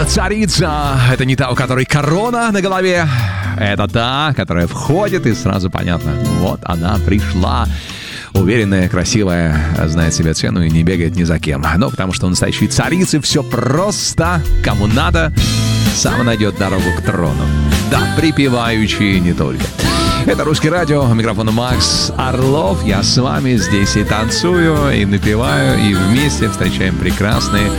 царица. Это не та, у которой корона на голове. Это та, которая входит, и сразу понятно. Вот она пришла. Уверенная, красивая, знает себе цену и не бегает ни за кем. Ну, потому что у настоящей царицы все просто. Кому надо, сам найдет дорогу к трону. Да, припевающие не только. Это «Русский радио», у микрофона Макс Орлов. Я с вами здесь и танцую, и напеваю, и вместе встречаем прекрасные